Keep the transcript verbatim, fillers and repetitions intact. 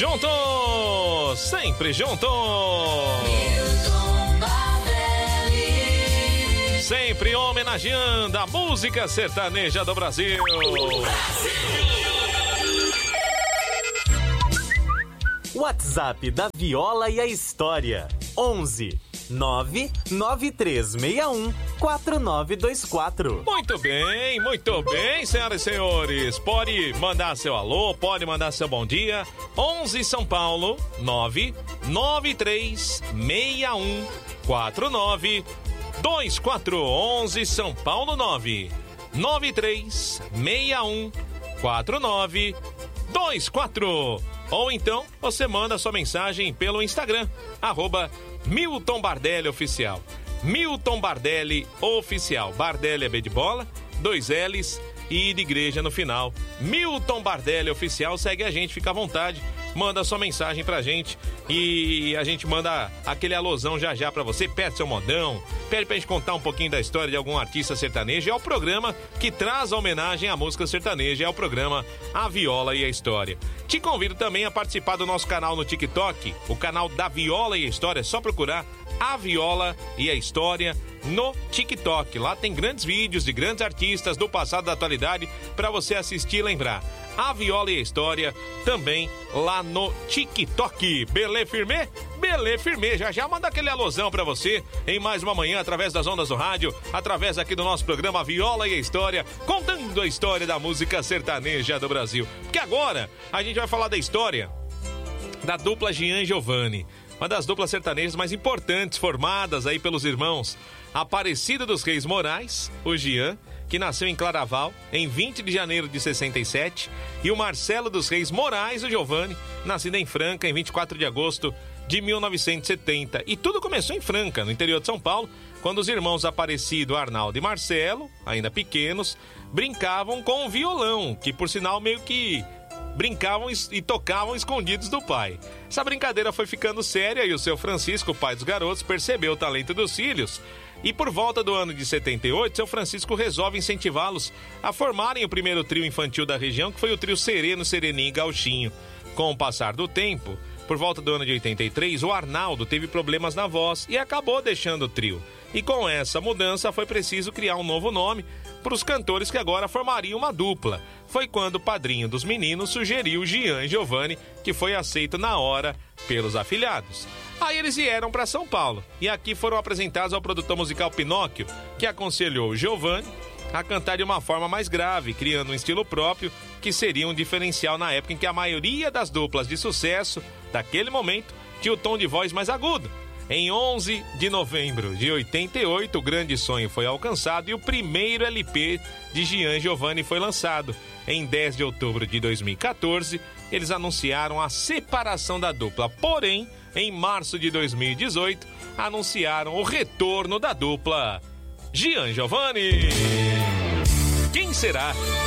Juntos, sempre juntos. Sempre homenageando a música sertaneja do Brasil. WhatsApp da Viola e a História. onze nove nove três seis um quatro nove dois quatro. Muito bem, muito bem, senhoras e senhores. Pode mandar seu alô, pode mandar seu bom dia. onze São Paulo, nove nove três seis um quatro nove dois quatro. onze São Paulo, nove nove três seis um quatro nove dois quatro. Ou então você manda sua mensagem pelo Instagram, arroba Milton Bardelli Oficial. Milton Bardelli Oficial. Bardelli é B de bola, dois L's e de igreja no final. Milton Bardelli Oficial. Segue a gente, fica à vontade. Manda sua mensagem pra gente e a gente manda aquele alôzão já já pra você. Pede seu modão, pede pra gente contar um pouquinho da história de algum artista sertanejo. É o programa que traz a homenagem à música sertaneja. É o programa A Viola e a História. Te convido também a participar do nosso canal no TikTok, o canal da Viola e a História. É só procurar A Viola e a História no TikTok. Lá tem grandes vídeos de grandes artistas do passado e da atualidade para você assistir e lembrar. A Viola e a História também lá no TikTok. Belê firme? Belê firme. Já já manda aquele alôzão pra você em mais uma manhã através das ondas do rádio, através aqui do nosso programa Viola e a História, contando a história da música sertaneja do Brasil. Porque agora a gente vai falar da história da dupla Jean e Giovanni, uma das duplas sertanejas mais importantes formadas aí pelos irmãos Aparecido dos Reis Moraes, o Jean, que nasceu em Claraval em vinte de janeiro de sessenta e sete, e o Marcelo dos Reis Moraes, o Giovanni, nascido em Franca em vinte e quatro de agosto de mil novecentos e setenta. E tudo começou em Franca, no interior de São Paulo, quando os irmãos Aparecido, Arnaldo e Marcelo, ainda pequenos, brincavam com o violão, que por sinal meio que brincavam e tocavam escondidos do pai. Essa brincadeira foi ficando séria e o seu Francisco, pai dos garotos, percebeu o talento dos filhos. E por volta do ano de setenta e oito, seu Francisco resolve incentivá-los a formarem o primeiro trio infantil da região, que foi o trio Sereno, Sereninho e Gauchinho. Com o passar do tempo, por volta do ano de oitenta e três, o Arnaldo teve problemas na voz e acabou deixando o trio. E com essa mudança foi preciso criar um novo nome para os cantores que agora formariam uma dupla. Foi quando o padrinho dos meninos sugeriu Jean e Giovanni, que foi aceito na hora pelos afilhados. Aí eles vieram para São Paulo e aqui foram apresentados ao produtor musical Pinóquio, que aconselhou o Giovanni a cantar de uma forma mais grave, criando um estilo próprio que seria um diferencial na época em que a maioria das duplas de sucesso daquele momento tinha o tom de voz mais agudo. Em onze de novembro de oitenta e oito, o grande sonho foi alcançado e o primeiro L P de Jean e Giovanni foi lançado. Em dez de outubro de dois mil e quatorze, eles anunciaram a separação da dupla. Porém, em março de dois mil e dezoito, anunciaram o retorno da dupla Jean e Giovanni. Quem será